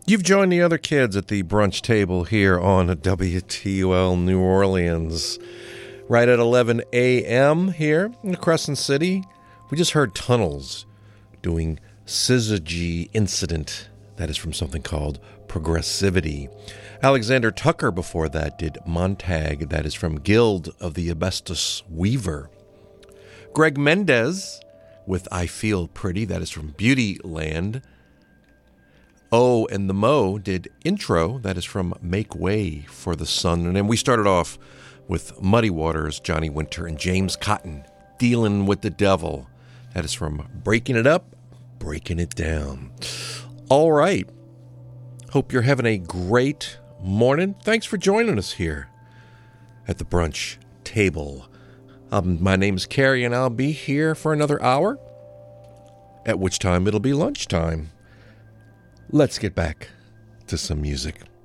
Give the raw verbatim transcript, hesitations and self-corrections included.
You've joined the other kids at the brunch table here on W T U L New Orleans. Right at eleven a.m. here in Crescent City. We just heard Tunnels doing Syzygy Incident. That is from something called Progressivity. Alexander Tucker before that did Montag. That is from Guild of the Asbestos Weaver. Greg Mendez with I Feel Pretty. That is from Beauty Land. Oh, and the Mo did Intro. That is from Make Way for the Sun. And then we started off with Muddy Waters, Johnny Winter, and James Cotton, Dealing with the Devil. That is from Breaking It Up, Breaking It Down. All right. Hope you're having a great morning. Thanks for joining us here at the brunch table. Um, my name is Carrie, and I'll be here for another hour, at which time it'll be lunchtime. Let's get back to some music.